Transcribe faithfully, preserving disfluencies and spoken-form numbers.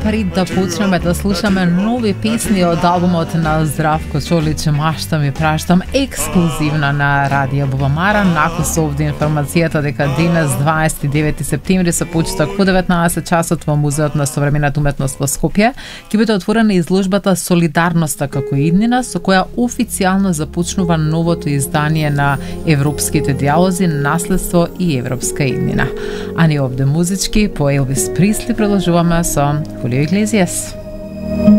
пред да почнеме да слушаме нови песни од албумот на Здравко Чолич "Машта ми праштам", ексклузивна на Радио Бубамара, накус овде информацијата дека денес дваесет и девети септември со почеток по деветнаесет часот во Музеот на современата уметност во Скопје ќе биде отворена изложбата Солидарноста како иднина, со која официјално започнува новото издание на Европските дијалози, наследство и европска иднина. А ние овде музички по Елвис Присли продолжуваме со Хулио Иглезијас.